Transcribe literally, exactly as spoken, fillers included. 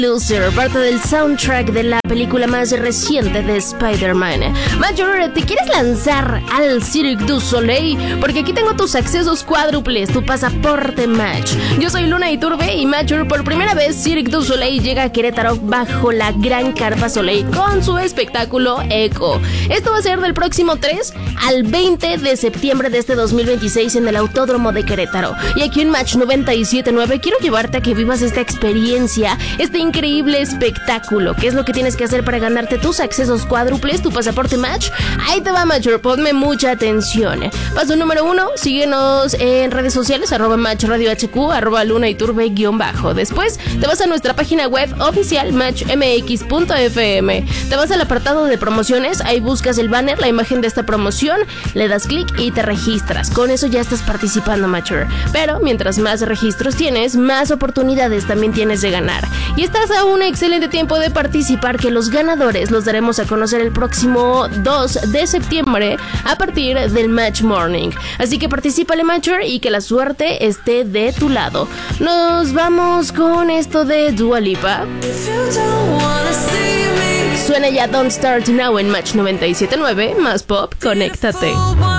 Loser, parte del soundtrack de la película más reciente de Spider-Man. Major, ¿te quieres lanzar al Cirque du Soleil? Porque aquí tengo tus accesos cuádruples, tu pasaporte Match. Yo soy Luna Iturbe y Major, por primera vez Cirque du Soleil llega a Querétaro bajo la gran carpa Soleil con su espectáculo Echo. Esto va a ser del próximo tres al veinte de septiembre de este dos mil veintiséis en el Autódromo de Querétaro. Y aquí en Match noventa y siete punto nueve quiero llevarte a que vivas esta experiencia, este increíble espectáculo. ¿Qué es lo que tienes que hacer para ganarte tus accesos cuádruples, tu pasaporte Match? Ahí te va, Major, ponme mucha atención. Paso número uno, síguenos en redes sociales, arroba Match Radio H Q, arroba Luna Iturbe guión bajo. Después te vas a nuestra página web oficial match m x punto f m. Te vas al apartado de promociones, ahí buscas el banner, la imagen de esta promoción, le das clic y te registras. Con eso ya estás participando, Major. Pero mientras más registros tienes, más oportunidades también tienes de ganar. Y estás a un excelente tiempo de participar, que los ganadores los daremos a conocer el próximo dos de septiembre a partir del Match Morning. Así que particípale, Major, y que la suerte esté de tu lado. Nos vamos con esto de Dua Lipa. Suena ya Don't Start Now en Match noventa y siete punto nueve, más pop, conéctate.